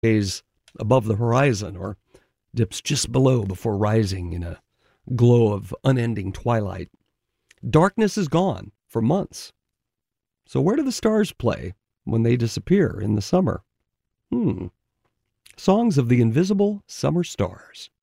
stays above the horizon or dips just below before rising in a glow of unending twilight. Darkness is gone for months. So where do the stars play when they disappear in the summer? Songs of the Invisible Summer Stars.